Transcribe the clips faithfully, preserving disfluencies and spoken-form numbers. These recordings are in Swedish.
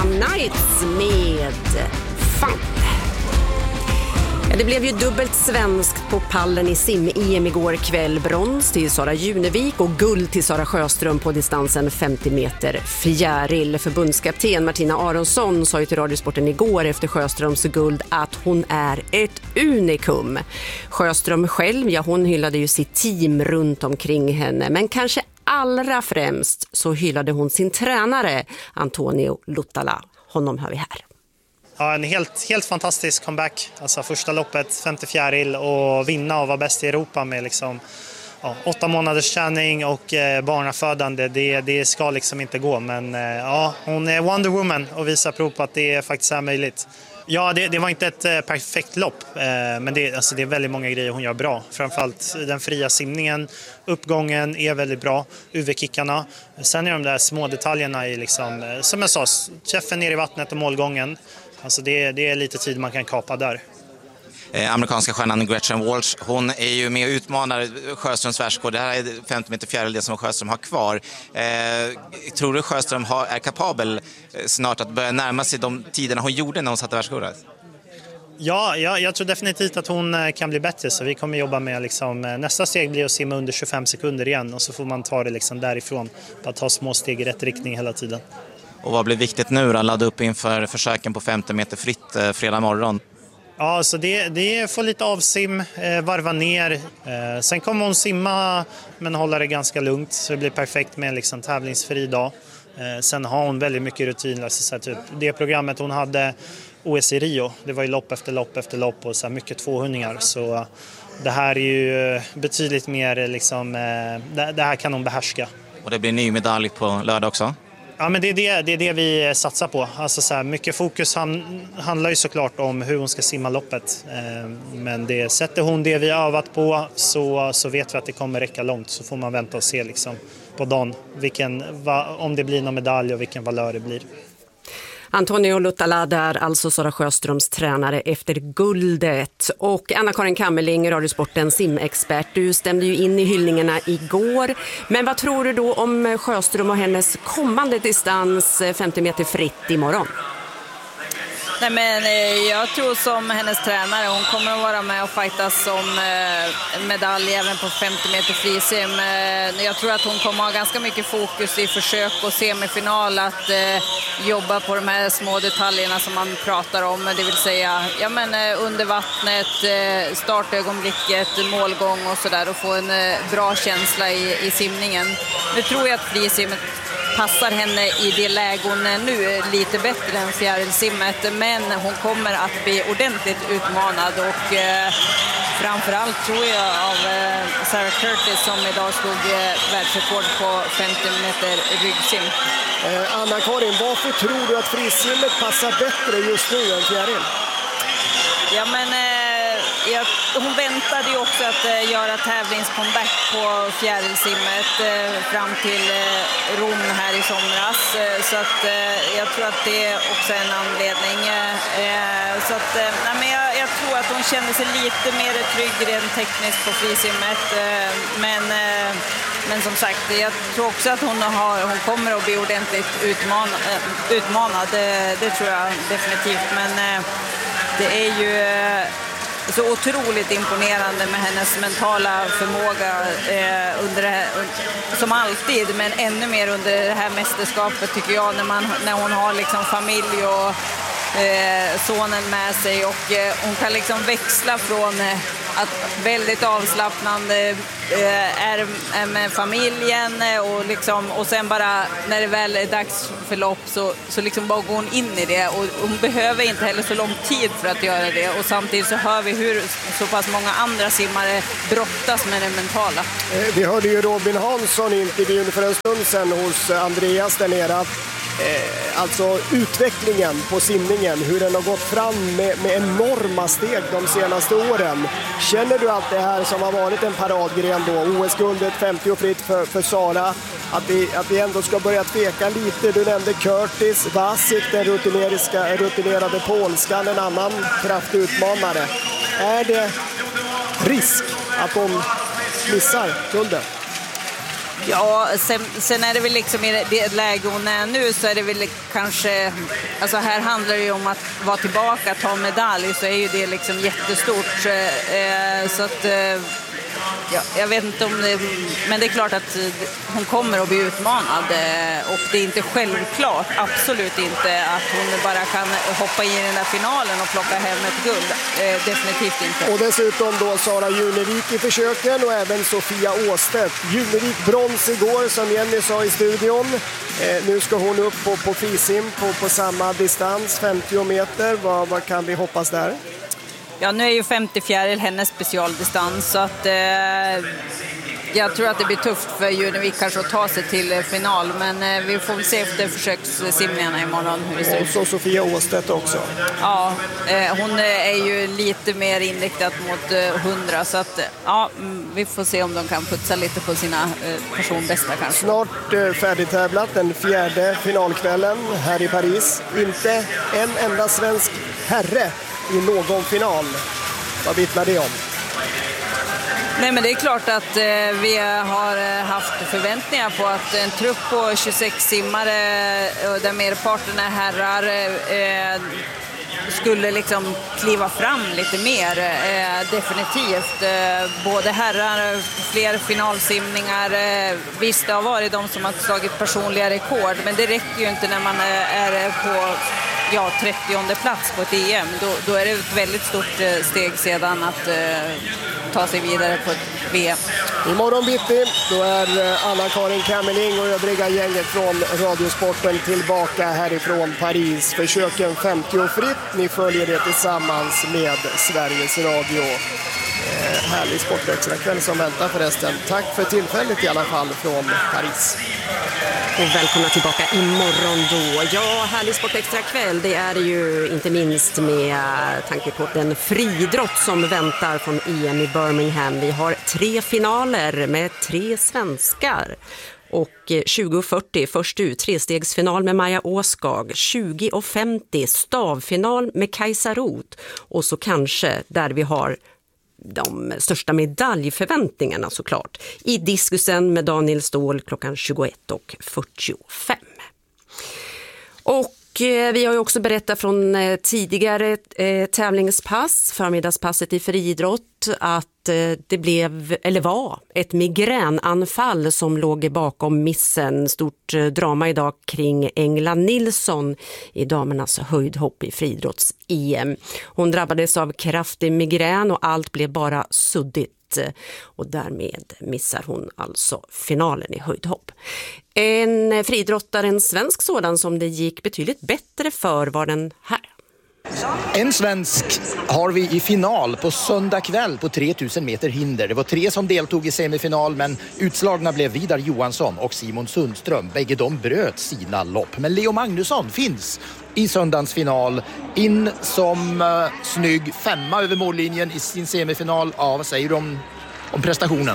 Nights med Fan. Ja, det blev ju dubbelt svenskt på pallen i sim-E M igår kväll. Brons till Sara Junevik och guld till Sara Sjöström på distansen femtio meter fjäril. Förbundskapten Martina Aronsson sa ju till Radiosporten igår efter Sjöströms guld att hon är ett unikum. Sjöström själv, ja hon hyllade ju sitt team runt omkring henne, men kanske allra främst så hyllade hon sin tränare Antonio Luttala. Honom hör vi här. Ja, en helt, helt fantastisk comeback. Alltså första loppet, femtio fjäril och vinna och vara bäst i Europa med liksom, ja, åtta månaders träning och eh, barnafödande. Det, det ska liksom inte gå. Men eh, ja, hon är Wonder Woman och visar prov på att det faktiskt är möjligt. Ja, det, det var inte ett eh, perfekt lopp, eh, men det, alltså, det är väldigt många grejer hon gör bra. Framförallt den fria simningen, uppgången är väldigt bra, U V-kickarna. Sen är de där små detaljerna i, liksom, eh, som jag sa, träffen ner i vattnet och målgången. Alltså det, det är lite tid man kan kapa där. Eh, amerikanska stjärnan Gretchen Walsh, hon är ju med och utmanar Sjöströms världsrekord. Det här är femtio meter fjäril, det som Sjöström har kvar. Eh, tror du Sjöström har, är kapabel eh, snart att börja närma sig de tiderna hon gjorde när hon satte världsrekordet? Ja, ja, jag tror definitivt att hon kan bli bättre, så vi kommer jobba med liksom, nästa steg blir att simma under tjugofem sekunder igen och så får man ta det liksom därifrån, bara ta små steg i rätt riktning hela tiden. Och vad blir viktigt nu då? Ladda upp inför försöken på femtio meter fritt eh, fredag morgon. Ja, så det, det får lite avsim, eh, varva ner. Eh, sen kommer hon simma men hålla det ganska lugnt, så det blir perfekt med en liksom, tävlingsfri dag. Eh, sen har hon väldigt mycket rutin. Alltså, så här, typ, det programmet hon hade O S i Rio, det var ju lopp efter lopp efter lopp och så här, mycket tvåhundringar. Så eh, det här är ju betydligt mer, liksom, eh, det, det här kan hon behärska. Och det blir ny medalj på lördag också? Ja, men det är det, det är det vi satsar på. Alltså så här, mycket fokus han, handlar ju såklart om hur hon ska simma loppet. Eh, men det, sätter hon det vi har övat på så, så vet vi att det kommer räcka långt. Så får man vänta och se liksom, på dagen vilken, va, om det blir någon medalj och vilken valör det blir. Antonio Luttala där, alltså Sara Sjöströms tränare efter guldet. Och Anna-Karin Kammerling, Radiosportens simexpert, du stämde ju in i hyllningarna igår. Men vad tror du då om Sjöström och hennes kommande distans femtio meter fritt imorgon? Nej, men jag tror som hennes tränare, hon kommer att vara med och fightas som medalj även på femtio meter frisim. Jag tror att hon kommer att ha ganska mycket fokus i försök och semifinal att jobba på de här små detaljerna som man pratar om. Det vill säga ja, men under vattnet, startögonblicket, målgång och sådär, och få en bra känsla i, i simningen. Nu tror jag att frisimmet passar henne i det läge hon är nu lite bättre än fjärilsimmet, men hon kommer att bli ordentligt utmanad och eh, framförallt tror jag av eh, Sarah Curtis som idag slog eh, världsrekord på femtio meter ryggsim. Eh, Anna-Karin, varför tror du att frisimmet passar bättre just nu än fjäril? Ja, men eh, jag, hon väntade ju också att eh, göra tävlingscomeback på fjärilsimmet eh, fram till eh, Rom här i somras. Eh, så att eh, jag tror att det också är en anledning. Eh, så att, eh, nej, men jag, jag tror att hon känner sig lite mer trygg rent tekniskt på frisimmet. Eh, men, eh, men som sagt, jag tror också att hon, har, hon kommer att bli ordentligt utman, eh, utmanad. Det, det tror jag definitivt. Men eh, det är ju så otroligt imponerande med hennes mentala förmåga eh, under det här, som alltid, men ännu mer under det här mästerskapet tycker jag, när, man, när hon har liksom familj och eh, sonen med sig och eh, hon kan liksom växla från eh, att väldigt avslappnande eh, är, är med familjen och, liksom, och sen bara när det väl är dags för lopp så, så liksom bara går hon in i det, och hon behöver inte heller så lång tid för att göra det, och samtidigt så hör vi hur så pass många andra simmare brottas med det mentala. Vi hörde ju Robin Hansson i intervjun för en stund sedan hos Andreas där nere. Eh, alltså utvecklingen på simningen, hur den har gått fram med, med enorma steg de senaste åren. Känner du att det här som har varit en paradgren då, O S-guldet femtio fritt för, för Sara, att vi, att vi ändå ska börja tveka lite? Du nämnde Curtis, Vasik, den rutinerade polskan, en annan kraftig utmanare. Är det risk att de missar guldet? Ja, sen, sen är det väl liksom i det läge hon är nu så är det väl kanske, alltså här handlar det ju om att vara tillbaka, ta medalj, så är ju det liksom jättestort. Eh, så att, eh, ja, jag vet inte om det, men det är klart att hon kommer att bli utmanad eh, och det är inte självklart, absolut inte, att hon bara kan hoppa in i den där finalen och plocka hem ett guld. Eh, definitivt inte. Och dessutom då Sara Junevik i försöken och även Sofia Åstedt. Junevik brons igår som Jenny sa i studion. Eh, nu ska hon upp på, på frisim på, på samma distans, femtio meter. Vad, vad kan vi hoppas där? Ja, nu är ju femtio fjäril hennes specialdistans, så att eh, jag tror att det blir tufft för Junevik kanske att ta sig till final, men eh, vi får väl se efter försökssimningarna imorgon hur det ser ut. Och så Sofia Åstedt också. Ja, eh, hon är ju lite mer inriktad mot eh, hundra, så att ja, vi får se om de kan putsa lite på sina eh, personbästa kanske. Snart eh, färdigtävlat den fjärde finalkvällen här i Paris. Inte en enda svensk herre i någon final. Vad vittnar det om? Nej, men det är klart att eh, vi har haft förväntningar på att en trupp på tjugosex simmare eh, där merparten är herrar eh, skulle liksom kliva fram lite mer, eh, definitivt. Eh, både herrar, fler finalsimningar. Eh, visst, det har varit de som har slagit personliga rekord, men det räcker ju inte när man är på ja, trettionde plats på ett E M. Då, då är det ett väldigt stort eh, steg sedan att eh, ta sig vidare på ett V M. Imorgon bitti, då är Anna-Karin Kammerling och övriga gänget från Radiosporten tillbaka härifrån Paris. Försöken femtio fritt, ni följer det tillsammans med Sveriges Radio. Eh, härlig sportextra kväll som väntar förresten. Tack för tillfället i alla fall från Paris. Och välkomna tillbaka imorgon då. Ja, härlig sportextra kväll. Det är ju inte minst med tanke på den friidrott som väntar från E M i Birmingham. Vi har tre finaler med tre svenskar. Och tjugo fyrtio först ut, trestegsfinal med Maja Åskag, tjugo femtio stavfinal med Kajsa Roth, och så kanske där vi har de största medaljförväntningarna såklart i diskusen med Daniel Ståhl klockan tjugoett och fyrtiofem. Och vi har ju också berättat från tidigare eh, tävlingspass, förmiddagspasset i friidrott, att eh, det blev, eller var, ett migränanfall som låg bakom missen. Stort eh, drama idag kring Engla Nilsson i damernas höjdhopp i friidrotts-E M. Hon drabbades av kraftig migrän och allt blev bara suddigt. Och därmed missar hon alltså finalen i höjdhopp. En friidrottare, en svensk sådan som det gick betydligt bättre för, var den här. En svensk har vi i final på söndag kväll på tre tusen meter hinder. Det var tre som deltog i semifinal, men utslagna blev Vidar Johansson och Simon Sundström. Bägge de bröt sina lopp. Men Leo Magnusson finns i söndagens final in som uh, snygg femma över mållinjen i sin semifinal. Ja, vad säger du om, om prestationen?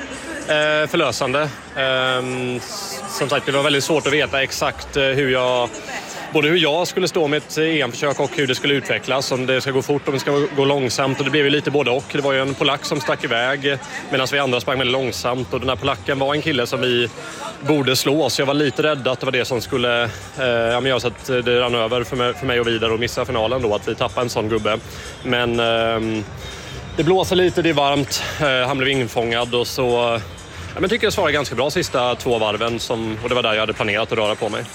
Eh, förlösande. Eh, som sagt, det var väldigt svårt att veta exakt eh, hur jag... Både hur jag skulle stå med ett E M-försök och hur det skulle utvecklas. Om det ska gå fort, om det ska gå långsamt. Och det blev ju lite både och. Det var ju en polack som stack iväg medan vi andra sprang väldigt långsamt. Och den här polacken var en kille som vi borde slå. Så jag var lite rädd att det var det som skulle eh, göra så att det rann över för mig, för mig och vidare och missa finalen då. Att vi tappade en sån gubbe. Men eh, det blåser lite, det är varmt. Eh, han blev infångad och så... Ja, men jag tycker jag svarade ganska bra sista två varven. Som, och det var där jag hade planerat att röra på mig.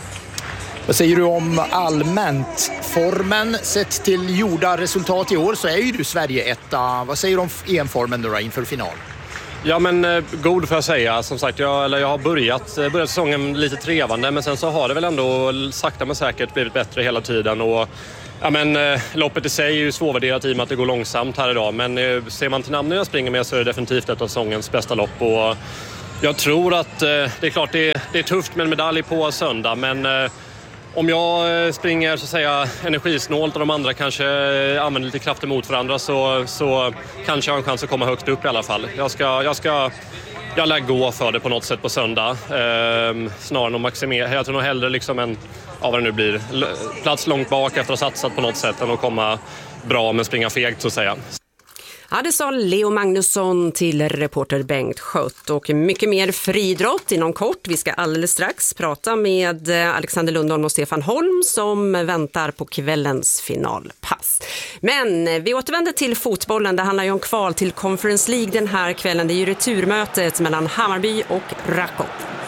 Vad säger du om allmänt formen? Sett till gjorda resultat i år så är ju du Sverige etta. Vad säger du om E M-formen då inför final? Ja, men eh, god får jag säga. Som sagt, jag, eller jag har börjat, börjat säsongen lite trevande, men sen så har det väl ändå sakta men säkert blivit bättre hela tiden. Och, ja, men, eh, loppet i sig är ju svårvärderat i och med att det går långsamt här idag. Men eh, ser man till namnen jag springer med så är det definitivt ett av säsongens bästa lopp. Och jag tror att eh, det är klart det är, det är tufft med en medalj på söndag, men... Eh, Om jag springer så att säga energisnålt och de andra kanske använder lite krafter mot varandra så, så kanske jag har en chans att komma högt upp i alla fall. Jag ska, jag ska jag lär gå för det på något sätt på söndag. Eh, snarare än att maximera. Jag tror nog hellre liksom en, ja, vad det nu blir, plats långt bak efter att ha satsat på något sätt än att komma bra men springa fegt så att säga. Ja, det sa Leo Magnusson till reporter Bengt Schött. Och mycket mer friidrott inom kort. Vi ska alldeles strax prata med Alexander Lundholm och Stefan Holm som väntar på kvällens finalpass. Men vi återvänder till fotbollen. Det handlar ju om kval till Conference League den här kvällen. Det är ju returmötet mellan Hammarby och Rakov.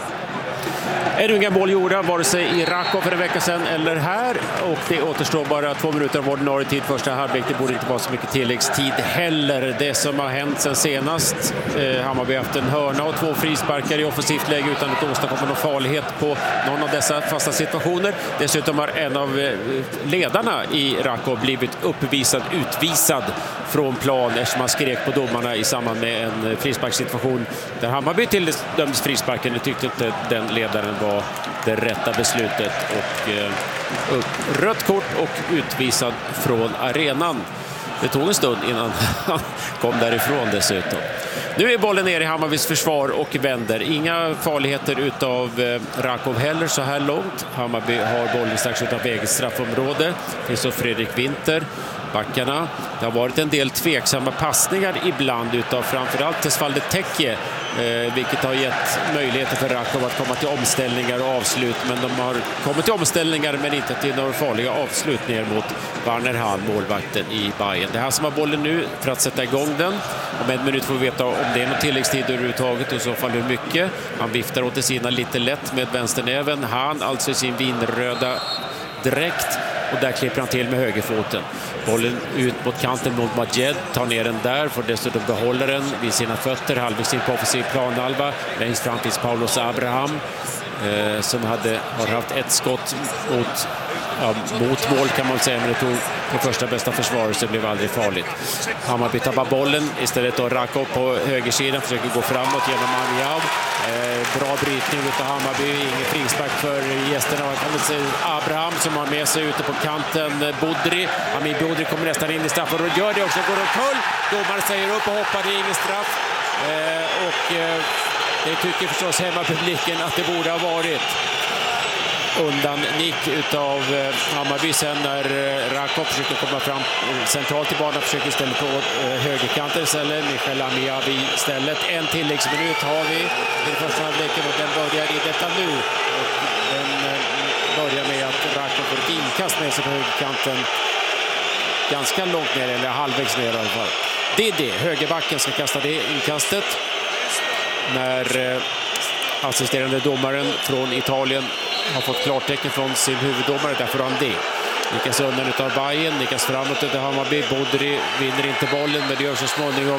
Är det inga mål gjorda, vare sig i Rakov för en vecka sedan eller här. Och det återstår bara två minuter av ordinarie tid första halvlek. Det borde inte vara så mycket tilläggstid heller. Det som har hänt sen senast. Eh, Hammarby har haft en hörna och två frisparkar i offensivt läge utan att åstadkomma någon farlighet på någon av dessa fasta situationer. Dessutom har en av eh, ledarna i Rakov blivit uppvisad, utvisad från plan eftersom man skrek på domarna i samband med en frisparkssituation där Hammarby tilldömdes frisparken. Det tyckte inte den ledaren var det rätta beslutet och eh, rött kort och utvisad från arenan. Det tog en stund innan han kom därifrån dessutom. Nu är bollen ner i Hammarbys försvar och vänder. Inga farligheter utav eh, Rakov heller så här långt. Hammarby har bollen strax utanför eget straffområde. Det finns så Fredrik Winter. Backarna. Det har varit en del tveksamma passningar ibland utav framförallt Tesfalde Tekje, eh, vilket har gett möjligheter för Rakov att komma till omställningar och avslut, men de har kommit till omställningar men inte till några farliga avslut ner mot Werner Hahn, målvakten i Bayern. Det är han som har bollen nu för att sätta igång den. Om en minut får vi veta om det är någon tilläggstid överhuvudtaget och i så fall hur mycket. Han viftar åt sidan lite lätt med vänsternäven. Han alltså i sin vinröda dräkt. Och där klipper han till med högerfoten. Bollen ut mot kanten mot Majed. Tar ner den där. Får dessutom behålla den vid sina fötter. Halvvägs in på offensiv planhalva. Längst fram finns Paulos Abraham. Eh, som hade, har haft ett skott mot, ja, mot mål kan man säga. Men det tog på första bästa försvaret så det blev aldrig farligt. Hammarby tappar bollen. Istället då Rakov på högersidan. Försöker gå framåt genom Amiab. Eh, bra brytning utav Hammarby. Ingen frispark för gästerna. Man kan se Abraham som har med sig ute på kanten. Bodri. Amir Bodri kommer nästan in i straffen och gör det också. Går omkull. Domaren säger upp och hoppar. Det är ingen straff. Eh, och eh, det tycker förstås hemmapubliken att det borde ha varit. Undan nick utav eh, Hammarby sen när eh, Rakov försöker komma fram eh, centralt i banan, försöker istället på eh, högerkanten istället. Michael Amiabi istället. En tilläggsminut har vi i första halvleken och den börjar i detta nu. Och den eh, börjar med att Rakov får ett inkast med sig på högerkanten. Ganska långt ner, eller halvvägs ner i alla fall. Det är det. Högerbacken ska kasta det inkastet. När eh, assisterande domaren från Italien har fått klartecken från sin huvuddomare, därför har han det. Nikas undan utav Bayern, nikas framåt utav Hammarby. Bodri vinner inte bollen, men det gör så småningom.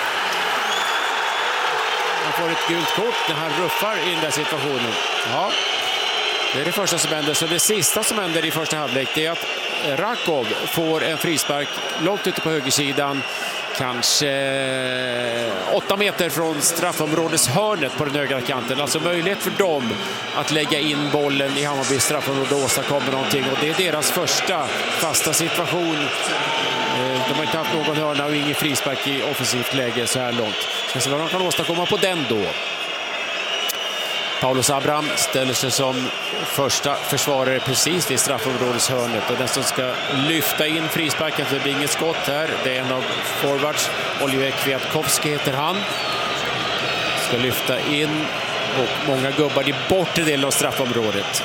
Han får ett gult kort när han ruffar i den där situationen. Ja, det är det första som händer. Så det sista som händer i första halvlek det är att Rakov får en frispark långt ute på högersidan. Kanske åtta meter från straffområdeshörnet på den högra kanten. Alltså möjlighet för dem att lägga in bollen i Hammarbys straffområde och åstadkomma någonting. Och det är deras första fasta situation. De har inte haft någon hörna och ingen frispark i offensivt läge så här långt. Ska se vad de kan åstadkomma på den då. Paulos Abraham ställer sig som första försvarare precis vid straffområdeshörnet och den som ska lyfta in frisparken, för det blir inget skott här. Det är en av forwards, Oliver Kwiatkowski heter han. Ska lyfta in och många gubbar i bortre delen av straffområdet.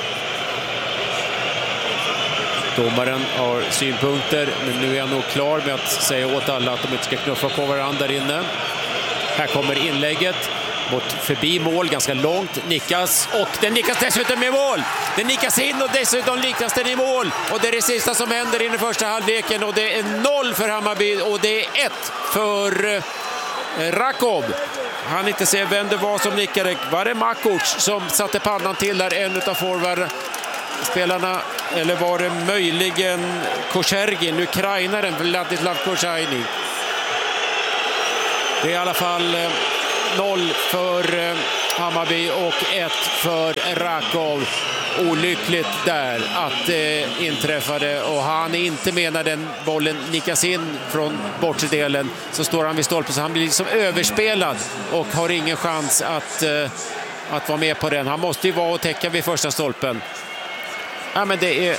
Domaren har synpunkter, men nu är han nog klar med att säga åt alla att de inte ska knuffa på varandra där inne. Här kommer inlägget. Mot förbi mål, ganska långt, nickas och den nickas dessutom i mål. Den nickas in och dessutom nickas den i mål. Och det är det sista som händer i den första halvleken och det är noll för Hammarby och det är ett för eh, Rakov. Han inte ser vem det var som nickade. Var det Makuc som satte pannan till där, en av forwardspelarna, eller var det möjligen Kochergin, ukrainaren Vladislav Kochergin? Det är i alla fall eh, noll för eh, Hammarby och ett för Rakov. Olyckligt där att det eh, inträffade och han är inte med när den bollen nickas in från bortre delen, så står han vid stolpen så han blir liksom överspelad och har ingen chans att, eh, att vara med på den. Han måste ju vara och täcka vid första stolpen. Ja, men det är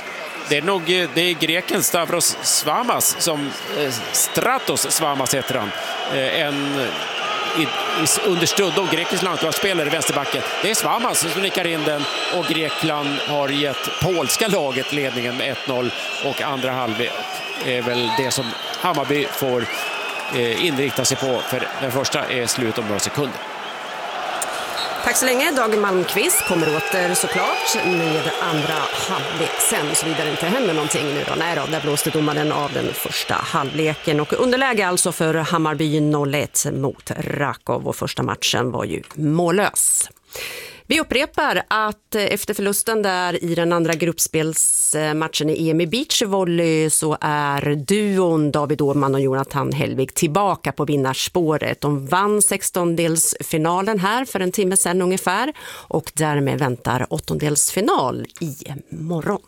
det är nog det är greken Stavros Svamas som eh, Stratos Svamas heter han. Eh, en i, i, understödd av grekisk landslagsspelare i vänsterbacken. Det är Svamas som nickar in den och Grekland har gett polska laget ledningen med ett noll och andra halvlek är väl det som Hammarby får eh, inrikta sig på, för den första är slut om några sekunder. Tack så länge. Dag Malmqvist kommer åter såklart med andra halvlek sen, såvida det inte händer någonting nu då. Nej då, där blåste domaren av den första halvleken och underläge alltså för Hammarby noll ett mot Rakov och första matchen var ju mållös. Vi upprepar att efter förlusten där i den andra gruppspelsmatchen i E M i beachvolley så är duon David Åhman och Jonathan Hellvig tillbaka på vinnarspåret. De vann sextondelsfinalen här för en timme sedan ungefär och därmed väntar åttondelsfinal i morgon.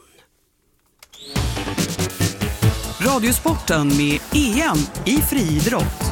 Radiosporten med E M i friidrott.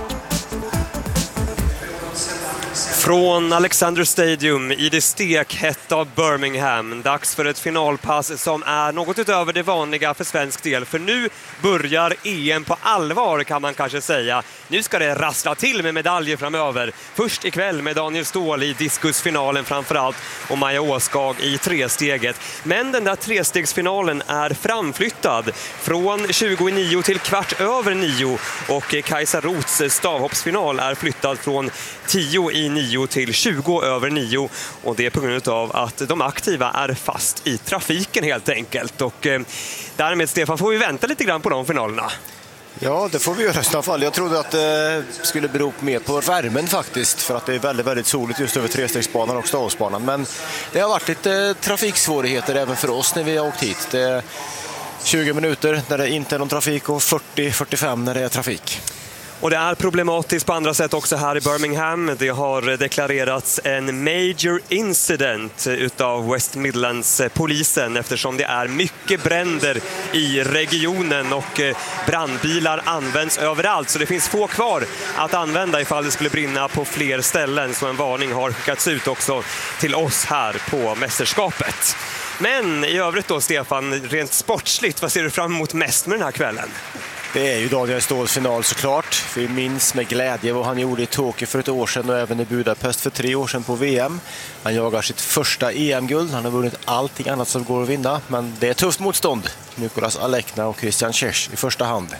Från Alexander Stadium i det stekhetta Birmingham. Dags för ett finalpass som är något utöver det vanliga för svensk del. För nu börjar E M på allvar kan man kanske säga. Nu ska det rassla till med medaljer framöver. Först ikväll med Daniel Ståhl i diskusfinalen framförallt och Maja Åskag i tresteget. Men den där trestegsfinalen är framflyttad från tjugo i nio till kvart över nio. Och Kajsa Roths stavhoppsfinal är flyttad från tio i nio till tjugo över nio och det är på grund av att de aktiva är fast i trafiken helt enkelt och eh, därmed Stefan får vi vänta lite grann på de finalerna. Ja, det får vi göra i alla fall. Jag trodde att det skulle bero mer på värmen faktiskt för att det är väldigt, väldigt soligt just över trestegsbanan och stavsbanan, men det har varit lite trafiksvårigheter även för oss när vi har åkt hit. Det är tjugo minuter när det inte är någon trafik och fyrtio till fyrtiofem när det är trafik. Och det är problematiskt på andra sätt också här i Birmingham. Det har deklarerats en major incident utav West Midlands polisen eftersom det är mycket bränder i regionen och brandbilar används överallt. Så det finns få kvar att använda ifall det skulle brinna på fler ställen. Så en varning har skickats ut också till oss här på mästerskapet. Men i övrigt då Stefan, rent sportsligt, vad ser du fram emot mest med den här kvällen? Det är ju Daniel Ståhls final såklart. Vi minns med glädje vad han gjorde i Tokyo för ett år sedan och även i Budapest för tre år sedan på V M. Han jagar sitt första E M-guld. Han har vunnit allting annat som går att vinna. Men det är tufft motstånd. Nicolas Alekna och Christian Tschech i första hand.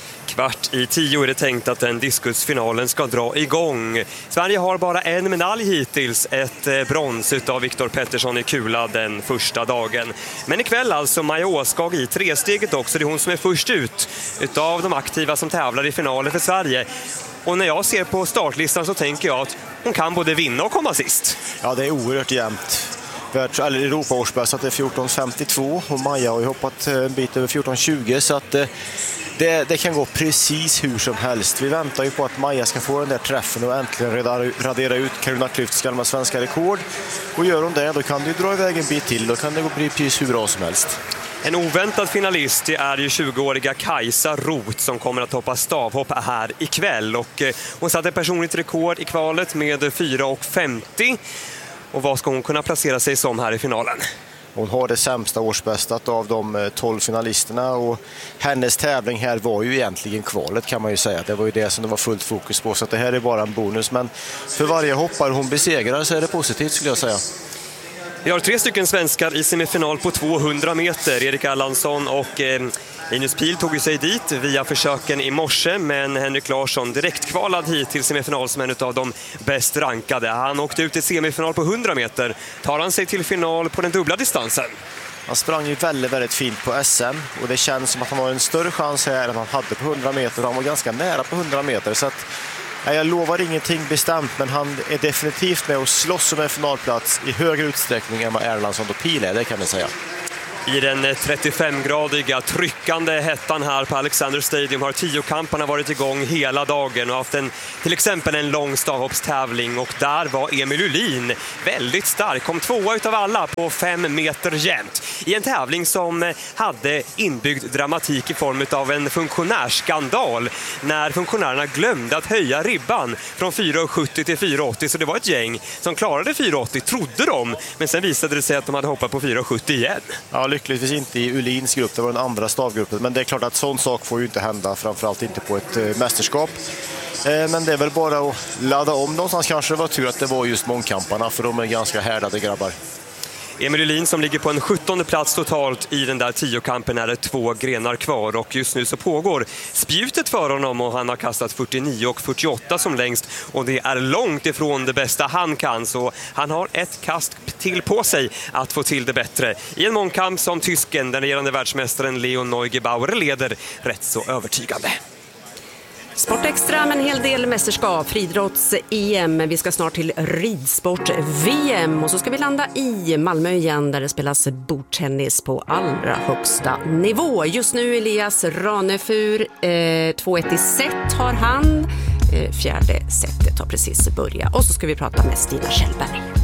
Kvart i tio är det tänkt att den diskusfinalen ska dra igång. Sverige har bara en medalj hittills, ett brons utav Viktor Pettersson i kula den första dagen. Men ikväll alltså Maja Åskag i tresteget också. Det är hon som är först ut utav de aktiva som tävlar i finalen för Sverige. Och när jag ser på startlistan så tänker jag att hon kan både vinna och komma sist. Ja, det är oerhört jämnt. Eller Europa-årsbäst att det är fjorton femtiotvå och Maja har ju hoppat en bit över fjorton tjugo så att det, det kan gå precis hur som helst. Vi väntar ju på att Maja ska få den där träffen och äntligen radera ut Karolina Klüfts gamla svenska rekord. Och gör hon det, då kan det ju dra iväg en bit till. Då kan det bli precis hur bra som helst. En oväntad finalist det är ju tjugoåriga Kajsa Roth som kommer att hoppa stavhopp här ikväll. Och hon satte personligt rekord i kvalet med fyra femtio. Och vad ska hon kunna placera sig som här i finalen? Hon har det sämsta årsbästat av de tolv finalisterna och hennes tävling här var ju egentligen kvalet kan man ju säga. Det var ju det som det var fullt fokus på så att det här är bara en bonus. Men för varje hoppare hon besegrar så är det positivt skulle jag säga. Vi har tre stycken svenskar i semifinal på tvåhundra meter. Erik Erlandsson och eh, Linus Pihl tog ju sig dit via försöken i morse. Men Henrik Larsson direkt kvalad hit till semifinal som en av de bäst rankade. Han åkte ut i semifinal på hundra meter. Tar han sig till final på den dubbla distansen? Han sprang ju väldigt, väldigt fint på S M och det känns som att han har en större chans här än han hade på hundra meter. Han var ganska nära på hundra meter så att jag lovar ingenting bestämt, men han är definitivt med och slåss om en finalplats i högre utsträckning än vad Erlandsson och Pihl är, det kan jag säga. I den trettiofemgradiga tryckande hettan här på Alexander Stadium har tiokamparna varit igång hela dagen och haft en, till exempel en lång stavhoppstävling och där var Emil Ullin väldigt stark, kom tvåa utav alla på fem meter jämnt i en tävling som hade inbyggd dramatik i form av en funktionärsskandal när funktionärerna glömde att höja ribban från fyra sjuttio till fyra åttio, så det var ett gäng som klarade fyra åttio, trodde de, men sen visade det sig att de hade hoppat på fyra sjuttio igen. Ja, lyckligtvis inte i Ulins grupp, det var den andra stavgruppen. Men det är klart att sån sak får ju inte hända, framförallt inte på ett eh, mästerskap. Eh, men det är väl bara att ladda om någonstans. Kanske det var tur att det var just mångkamparna, för de är ganska härdade grabbar. Emil Ulin som ligger på en sjuttonde plats totalt i den där tiokampen är det två grenar kvar och just nu så pågår spjutet för honom och han har kastat fyrtionio och fyrtioåtta som längst och det är långt ifrån det bästa han kan, så han har ett kast till på sig att få till det bättre i en mångkamp som tysken, den regerande världsmästaren Leon Neugebauer leder rätt så övertygande. Sportextra med en hel del mästerskap, friidrotts-E M. Vi ska snart till ridsport-V M och så ska vi landa i Malmö igen där det spelas bordtennis på allra högsta nivå. Just nu Elias Ranefur, eh, två ett i set har han. Eh, fjärde setet har precis börjat och så ska vi prata med Stina Kjellberg.